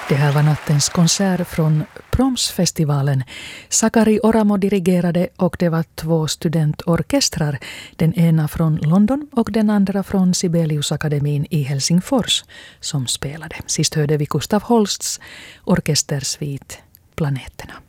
Det här var nattens konsert från Promsfestivalen. Sakari Oramo dirigerade och det var 2 studentorkestrar. Den ena från London och den andra från Sibeliusakademin i Helsingfors som spelade. Sist hörde vi Gustav Holsts orkestersvit Planeterna.